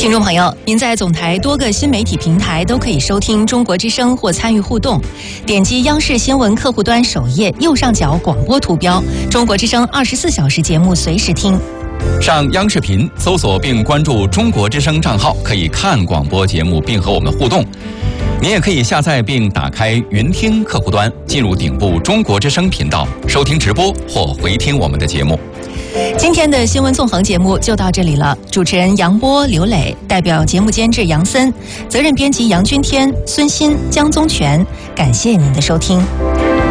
听众朋友，您在总台多个新媒体平台都可以收听中国之声或参与互动。点击央视新闻客户端首页右上角广播图标，中国之声24小时节目随时听。 上央视频搜索并关注中国之声账号，可以看广播节目并和我们互动。您也可以下载并打开云听客户端，进入顶部中国之声频道，收听直播或回听我们的节目。 今天的新闻纵横节目就到这里了，主持人杨波、刘磊，代表节目监制杨森，责任编辑杨君天、孙鑫、江宗全，感谢您的收听。